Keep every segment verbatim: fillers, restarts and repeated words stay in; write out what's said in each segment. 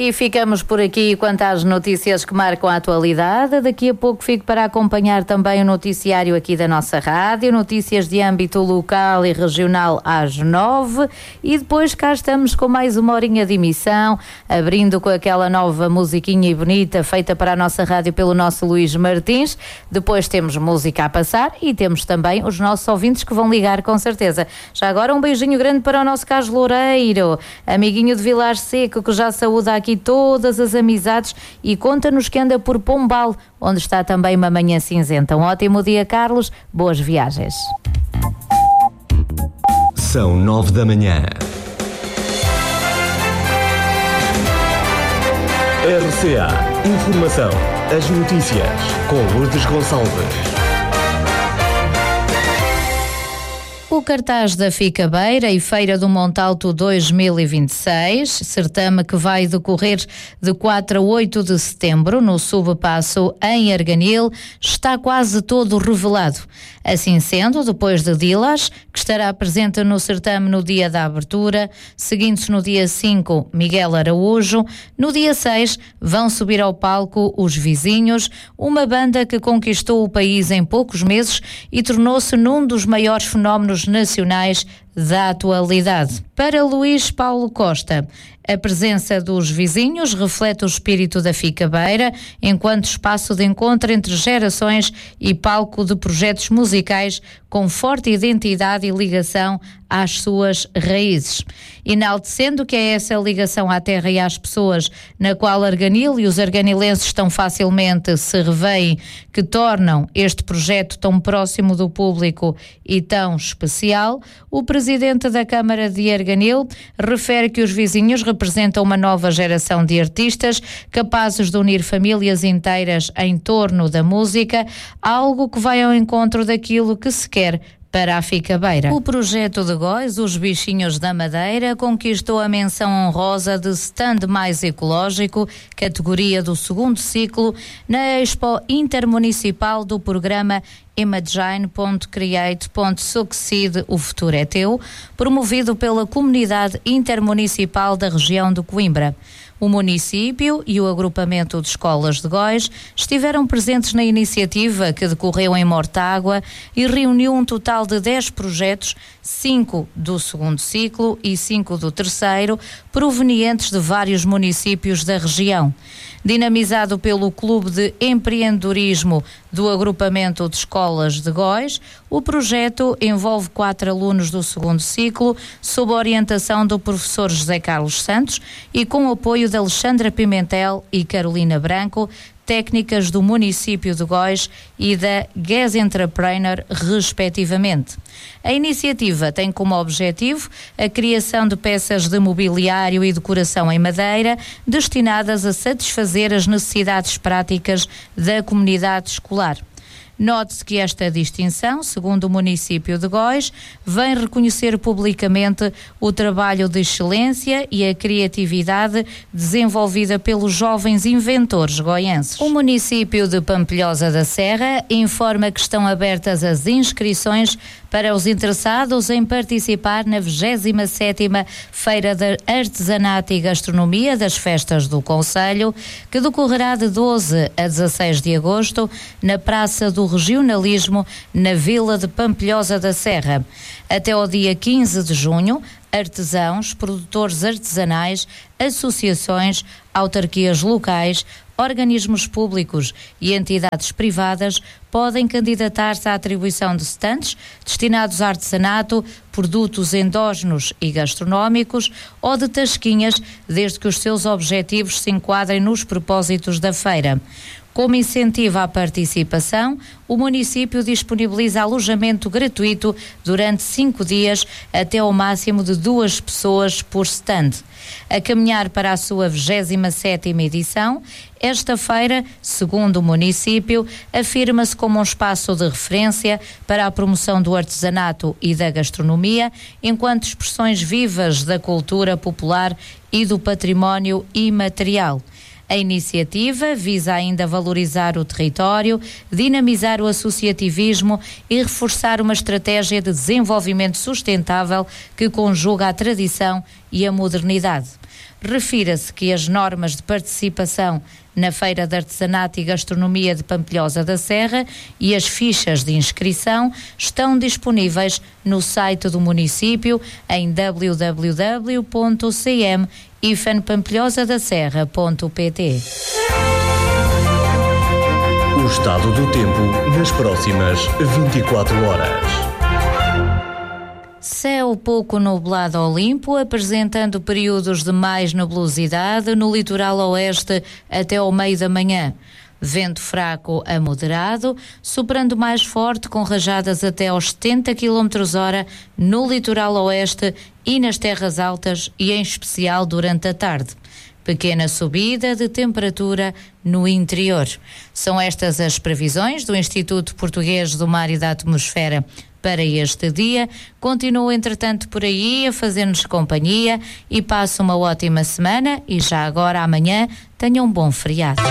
E ficamos por aqui quanto às notícias que marcam a atualidade. Daqui a pouco fico para acompanhar também o noticiário aqui da nossa rádio, notícias de âmbito local e regional às nove, e depois cá estamos com mais uma horinha de emissão, abrindo com aquela nova musiquinha e bonita feita para a nossa rádio pelo nosso Luís Martins. Depois temos música a passar e temos também os nossos ouvintes que vão ligar com certeza. Já agora um beijinho grande para o nosso Carlos Loureiro, amiguinho de Vilar Seco, que já saúda aqui todas as amizades e conta-nos que anda por Pombal, onde está também uma manhã cinzenta. Um ótimo dia, Carlos. Boas viagens. São nove da manhã. R C A Informação. As notícias com Lourdes Gonçalves. O cartaz da Ficabeira e Feira do Montalto dois mil e vinte e seis, certame que vai decorrer de quatro a oito de setembro no Subpasso em Arganil, está quase todo revelado. Assim sendo, depois de Dilas, que estará presente no certame no dia da abertura, seguindo-se no dia cinco, Miguel Araújo, no dia seis vão subir ao palco Os Vizinhos, uma banda que conquistou o país em poucos meses e tornou-se num dos maiores fenómenos nacionais da atualidade. Para Luís Paulo Costa, a presença dos Vizinhos reflete o espírito da Ficabeira enquanto espaço de encontro entre gerações e palco de projetos musicais com forte identidade e ligação às suas raízes. Enaltecendo que é essa ligação à terra e às pessoas na qual Arganil e os arganilenses tão facilmente se revêem, que tornam este projeto tão próximo do público e tão especial, o presidente da Câmara de Arganil refere que os Vizinhos representam uma nova geração de artistas capazes de unir famílias inteiras em torno da música, algo que vai ao encontro daquilo que se quer para a Ficabeira. O projeto de Góis, Os Bichinhos da Madeira, conquistou a menção honrosa de stand mais ecológico, categoria do segundo ciclo, na Expo Intermunicipal do programa Imagine ponto create ponto succeed, o futuro é teu, promovido pela Comunidade Intermunicipal da região de Coimbra. O município e o agrupamento de escolas de Góis estiveram presentes na iniciativa, que decorreu em Mortágua e reuniu um total de dez projetos, cinco do segundo ciclo e cinco do terceiro, provenientes de vários municípios da região. Dinamizado pelo Clube de Empreendedorismo do agrupamento de escolas de Góis, o projeto envolve quatro alunos do segundo ciclo, sob a orientação do professor José Carlos Santos e com o apoio de Alexandra Pimentel e Carolina Branco, técnicas do município de Góis e da Guess Entrepreneur, respectivamente. A iniciativa tem como objetivo a criação de peças de mobiliário e decoração em madeira destinadas a satisfazer as necessidades práticas da comunidade escolar. Note-se que esta distinção, segundo o município de Góis, vem reconhecer publicamente o trabalho de excelência e a criatividade desenvolvida pelos jovens inventores goienses. O município de Pampilhosa da Serra informa que estão abertas as inscrições para os interessados em participar na vigésima sétima Feira de Artesanato e Gastronomia das Festas do Concelho, que decorrerá de doze a dezasseis de agosto na Praça do Regionalismo, na Vila de Pampilhosa da Serra. Até ao dia quinze de junho, artesãos, produtores artesanais, associações, autarquias locais, organismos públicos e entidades privadas podem candidatar-se à atribuição de stands destinados a artesanato, produtos endógenos e gastronómicos ou de tasquinhas, desde que os seus objetivos se enquadrem nos propósitos da feira. Como incentivo à participação, o município disponibiliza alojamento gratuito durante cinco dias, até ao máximo de duas pessoas por stand. A caminhar para a sua vigésima sétima edição, esta feira, segundo o município, afirma-se como um espaço de referência para a promoção do artesanato e da gastronomia, enquanto expressões vivas da cultura popular e do património imaterial. A iniciativa visa ainda valorizar o território, dinamizar o associativismo e reforçar uma estratégia de desenvolvimento sustentável que conjuga a tradição e a modernidade. Refira-se que as normas de participação na Feira de Artesanato e Gastronomia de Pampilhosa da Serra e as fichas de inscrição estão disponíveis no site do município em w w w ponto c m hífen pampilhosa da serra ponto p t. O estado do tempo nas próximas vinte e quatro horas. Céu pouco nublado ao limpo, apresentando períodos de mais nebulosidade no litoral oeste até ao meio da manhã. Vento fraco a moderado, soprando mais forte com rajadas até aos setenta quilómetros hora no litoral oeste e nas terras altas e em especial durante a tarde. Pequena subida de temperatura no interior. São estas as previsões do Instituto Português do Mar e da Atmosfera para este dia. Continua, entretanto, por aí a fazer-nos companhia e passe uma ótima semana e já agora amanhã tenha um bom feriado.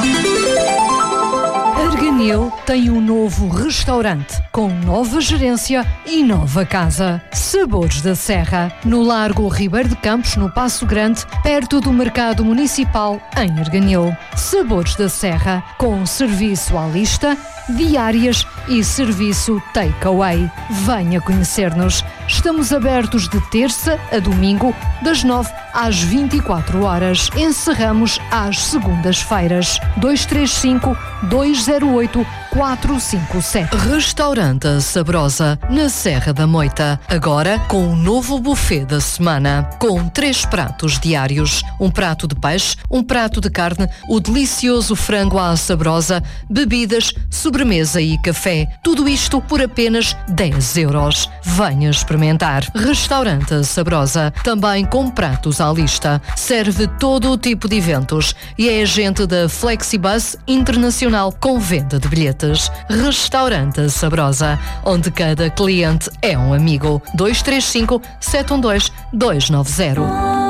Arganil tem um novo restaurante com nova gerência e nova casa. Sabores da Serra, no Largo Ribeiro de Campos, no Passo Grande, perto do Mercado Municipal, em Arganil. Sabores da Serra, com serviço à lista, diárias e serviço takeaway. Venha conhecer-nos. Estamos abertos de terça a domingo, das nove às vinte e quatro horas. Encerramos às segundas-feiras. dois três cinco, dois zero oito, quatro cinco sete. Restaurante Sabrosa, na Serra da Moita. Agora com o novo buffet da semana. Com três pratos diários. Um prato de peixe, um prato de carne, o delicioso frango à sabrosa, bebidas, sobremesa e café. Tudo isto por apenas dez euros. Venha experimentar. Restaurante Sabrosa, também com pratos à lista. Serve todo o tipo de eventos e é agente da Flexibus Internacional com venda de bilhetes. Restaurante Sabrosa, onde cada cliente é um amigo. dois três cinco, sete um dois, dois nove zero.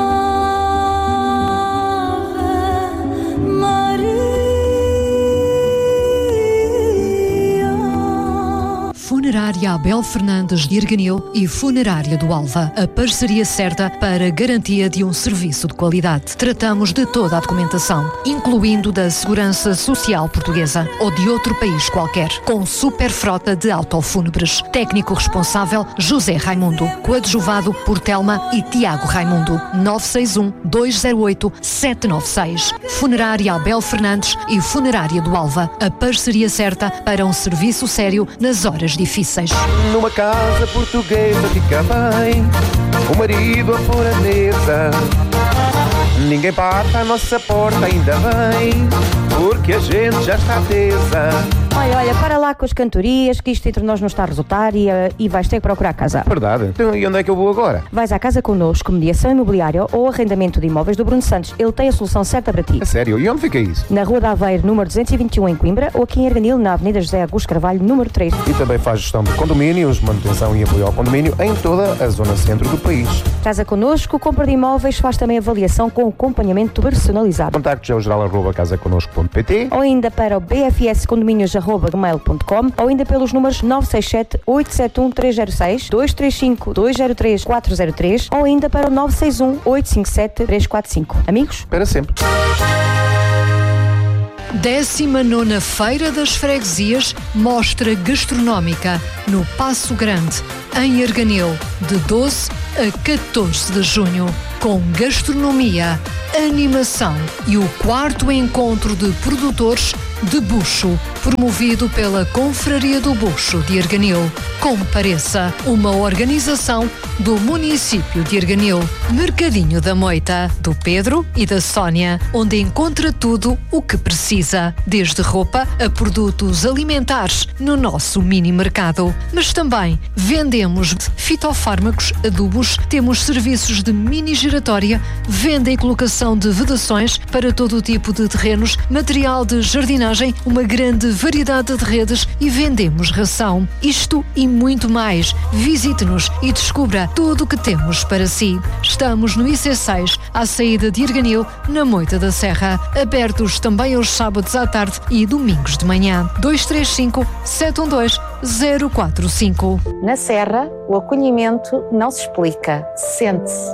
Funerária Abel Fernandes de Arganil e Funerária do Alva. A parceria certa para garantia de um serviço de qualidade. Tratamos de toda a documentação, incluindo da Segurança Social Portuguesa ou de outro país qualquer, com super frota de autofúnebres. Técnico responsável José Raimundo. Coadjuvado por Telma e Tiago Raimundo. nove seis um, dois zero oito, sete nove seis. Funerária Abel Fernandes e Funerária do Alva. A parceria certa para um serviço sério nas horas difíceis. Numa casa portuguesa fica bem o marido a pôr a mesa. Ninguém bate à nossa porta, ainda bem, porque a gente já está tesa. Olha, olha, para lá com as cantorias, que isto entre nós não está a resultar e, uh, e vais ter que procurar casa. Verdade. Então, e onde é que eu vou agora? Vais à Casa Connosco, mediação imobiliária ou arrendamento de imóveis do Bruno Santos. Ele tem a solução certa para ti. A sério? E onde fica isso? Na Rua da Aveiro, número duzentos e vinte e um, em Coimbra, ou aqui em Arganil, na Avenida José Augusto Carvalho, número três. E também faz gestão de condomínios, manutenção e apoio ao condomínio em toda a zona centro do país. Casa Connosco, compra de imóveis, faz também avaliação com acompanhamento personalizado. Contacto geral arroba casa connosco ponto p t ou ainda para o b f s condomínios arroba gmail ponto com ou ainda pelos números nove seis sete, oito sete um, três zero seis, dois três cinco, dois zero três, quatro zero três ou ainda para o nove seis um, oito cinco sete, três quatro cinco. Amigos? Para sempre. décima nona Feira das Freguesias, mostra gastronómica no Passo Grande, em Arganil, de doze a catorze de junho, com gastronomia, animação e o quarto encontro de produtores de bucho, promovido pela Confraria do Bucho de Arganil. Compareça, uma organização do município de Arganil. Mercadinho da Moita, do Pedro e da Sónia, onde encontra tudo o que precisa, desde roupa a produtos alimentares no nosso mini mercado. Mas também vendemos fitofármacos, adubos, temos serviços de mini giratória, venda e colocação de vedações para todo o tipo de terrenos, material de jardinagem, uma grande variedade de redes e vendemos ração. Isto e muito mais. Visite-nos e descubra tudo o que temos para si. Estamos no I C seis, à saída de Arganil, na Moita da Serra. Abertos também aos sábados à tarde e domingos de manhã. dois três cinco, sete um dois, zero quatro cinco. Na Serra, o acolhimento não se explica, sente-se.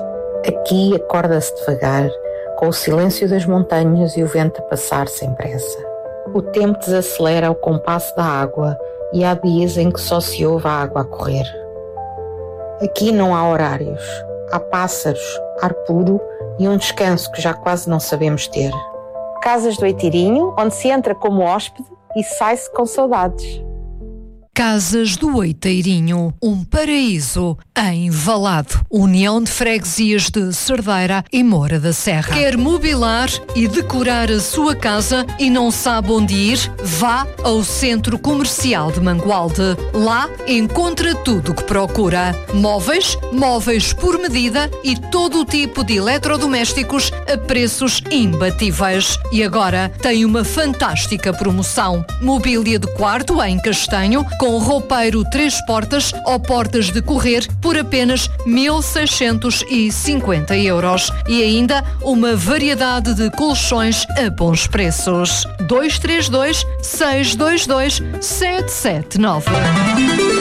Aqui acorda-se devagar, com o silêncio das montanhas e o vento a passar sem pressa. O tempo desacelera ao compasso da água e há dias em que só se ouve a água a correr. Aqui não há horários, há pássaros, ar puro e um descanso que já quase não sabemos ter. Casas do Oitirinho, onde se entra como hóspede e sai-se com saudades. Casas do Oiteirinho, um paraíso em Valado, União de Freguesias de Cerdeira e Moura da Serra. Quer mobilar e decorar a sua casa e não sabe onde ir? Vá ao Centro Comercial de Mangualde. Lá encontra tudo o que procura. Móveis, móveis por medida e todo o tipo de eletrodomésticos a preços imbatíveis. E agora tem uma fantástica promoção. Mobília de quarto em castanho com roupeiro três portas ou portas de correr por apenas mil seiscentos e cinquenta euros. E ainda uma variedade de colchões a bons preços. dois três dois, seis dois dois, sete sete nove.